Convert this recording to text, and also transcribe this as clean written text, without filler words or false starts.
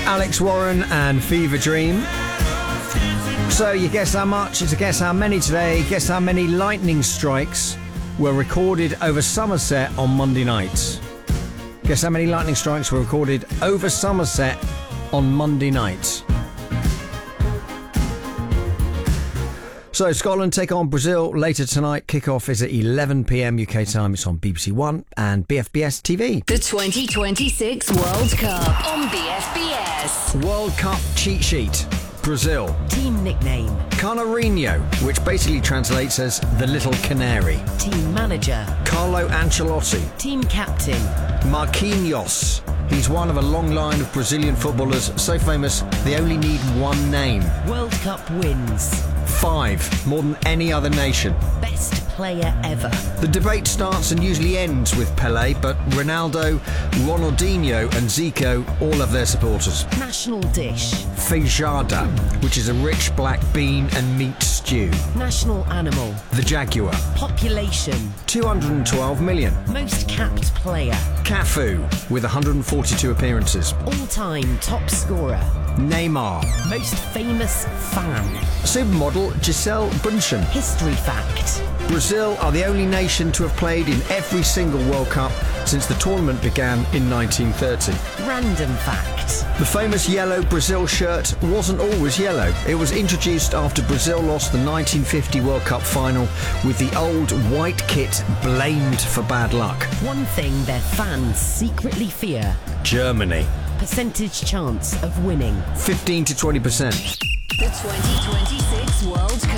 Alex Warren and Fever Dream. So you guess how much? It's a guess how many today. Guess how many lightning strikes were recorded over Somerset on Monday night. Guess how many lightning strikes were recorded over Somerset on Monday night. So Scotland take on Brazil later tonight. Kickoff is at 11 p.m. UK time. It's on BBC One and BFBS TV. The 2026 World Cup on BFBS. World Cup cheat sheet. Brazil. Team nickname. Canarinho, which basically translates as the little canary. Team manager. Carlo Ancelotti. Team captain. Marquinhos. He's one of a long line of Brazilian footballers so famous they only need one name. World Cup wins. 5, more than any other nation. Best player ever. The debate starts and usually ends with Pelé, but Ronaldo, Ronaldinho and Zico all have their supporters. National dish. Feijoada, which is a rich black bean and meat stew. National animal. The jaguar. Population. 212 million. Most capped player. Cafu, with 142 appearances. All-time top scorer. Neymar. Most famous fan. Supermodel Gisele Bundchen. History fact. Brazil are the only nation to have played in every single World Cup since the tournament began in 1930. Random fact. The famous yellow Brazil shirt wasn't always yellow. It was introduced after Brazil lost the 1950 World Cup final with the old white kit blamed for bad luck. One thing their fans secretly fear. Germany. Percentage chance of winning. 15 to 20%. The 2026 World Cup.